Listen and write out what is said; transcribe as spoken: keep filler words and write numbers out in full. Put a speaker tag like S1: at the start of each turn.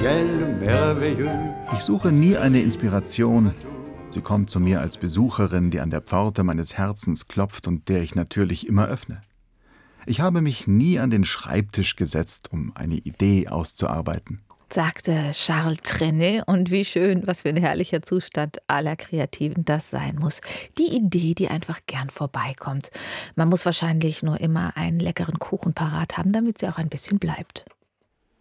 S1: ciel merveilleux.
S2: Ich suche nie eine Inspiration. Sie kommt zu mir als Besucherin, die an der Pforte meines Herzens klopft und der ich natürlich immer öffne. Ich habe mich nie an den Schreibtisch gesetzt, um eine Idee auszuarbeiten,
S3: sagte Charles Trenet. Und wie schön, was für ein herrlicher Zustand aller Kreativen das sein muss. Die Idee, die einfach gern vorbeikommt. Man muss wahrscheinlich nur immer einen leckeren Kuchen parat haben, damit sie auch ein bisschen bleibt.